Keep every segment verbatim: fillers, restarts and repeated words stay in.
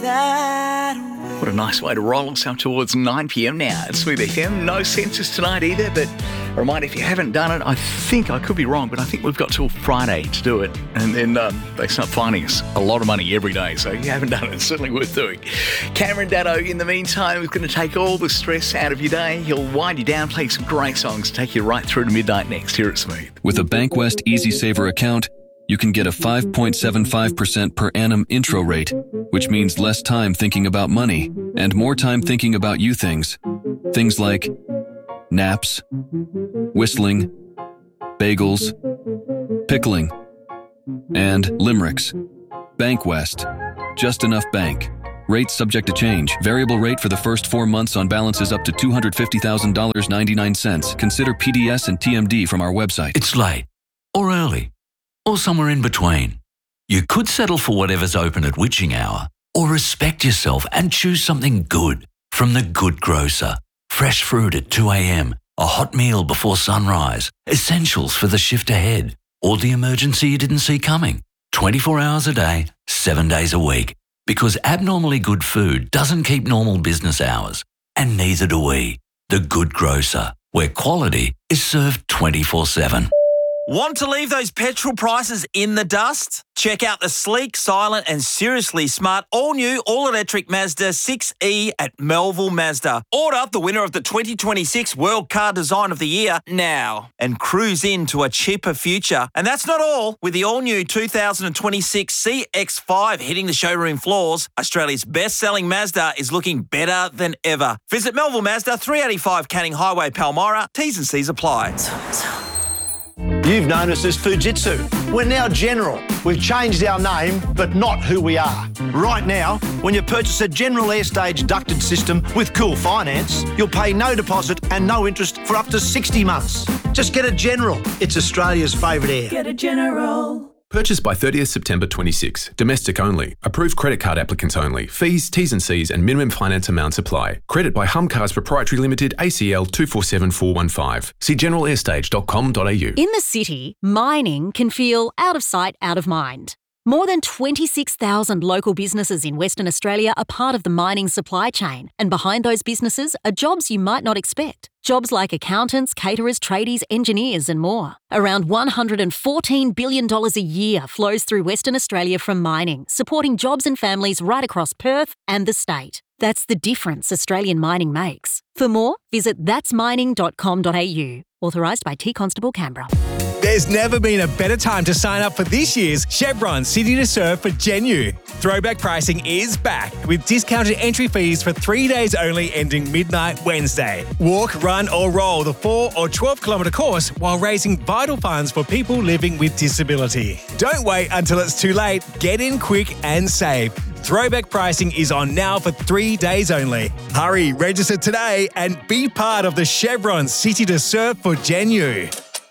that away. What a nice way to roll us up towards nine p.m. now at Smooth F M. No census tonight either, but a reminder, if you haven't done it, I think, I could be wrong, but I think we've got till Friday to do it. And then um, they start finding us a lot of money every day. So if you haven't done it, it's certainly worth doing. Cameron Daddo, in the meantime, is going to take all the stress out of your day. He'll wind you down, play some great songs, take you right through to midnight next here at Smooth. With a Bankwest Easy Saver account, you can get a five point seven five percent per annum intro rate, which means less time thinking about money and more time thinking about you things. Things like naps, whistling, bagels, pickling, and limericks. Bankwest. Just enough bank. Rates subject to change. Variable rate for the first four months on balances up to two hundred fifty thousand dollars and ninety-nine cents. Consider P D S and T M D from our website. It's late, or early, or somewhere in between. You could settle for whatever's open at witching hour, or respect yourself and choose something good from The Good Grocer. Fresh fruit at two a.m, a hot meal before sunrise, essentials for the shift ahead, or the emergency you didn't see coming. twenty-four hours a day, seven days a week. Because abnormally good food doesn't keep normal business hours, and neither do we. The Good Grocer, where quality is served twenty-four seven. Want to leave those petrol prices in the dust? Check out the sleek, silent and seriously smart all-new all-electric Mazda six E at Melville Mazda. Order the winner of the twenty twenty-six World Car Design of the Year now and cruise into a cheaper future. And that's not all. With the all-new two thousand twenty-six C X five hitting the showroom floors, Australia's best-selling Mazda is looking better than ever. Visit Melville Mazda, three eighty-five Canning Highway, Palmyra. T's and C's apply. You've known us as Fujitsu. We're now General. We've changed our name, but not who we are. Right now, when you purchase a General Airstage ducted system with Cool Finance, you'll pay no deposit and no interest for up to sixty months. Just get a General. It's Australia's favourite air. Get a General. Purchased by thirtieth September twenty-six. Domestic only. Approved credit card applicants only. Fees, T's and C's and minimum finance amounts apply. Credit by Humcars Proprietary Limited, A C L two four seven four one five. See general airstage dot com dot a u. In the city, mining can feel out of sight, out of mind. More than twenty-six thousand local businesses in Western Australia are part of the mining supply chain, and behind those businesses are jobs you might not expect. Jobs like accountants, caterers, tradies, engineers and more. Around one hundred fourteen billion dollars a year flows through Western Australia from mining, supporting jobs and families right across Perth and the state. That's the difference Australian mining makes. For more, visit thats mining dot com dot a u. Authorised by T Constable Canberra. There's never been a better time to sign up for this year's Chevron City to Serve for Genu. Throwback pricing is back with discounted entry fees for three days only ending midnight Wednesday. Walk, run or roll the four or twelve kilometre course while raising vital funds for people living with disability. Don't wait until it's too late. Get in quick and save. Throwback pricing is on now for three days only. Hurry, register today and be part of the Chevron City to Serve for Genu.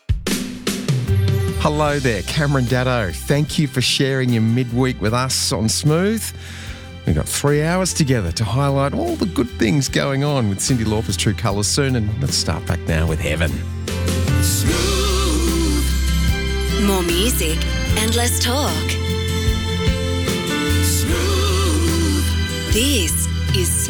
Hello there, Cameron Daddo. Thank you for sharing your midweek with us on Smooth. We've got three hours together to highlight all the good things going on with Cyndi Lauper's True Colours soon, and let's start back now with Heaven. Smooth. More music and less talk. Smooth. This is